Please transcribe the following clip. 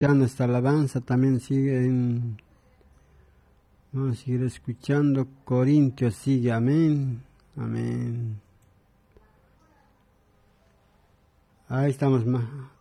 escuchando esta alabanza, también vamos a seguir escuchando. Corintios sigue, amén, amén. Ahí estamos más.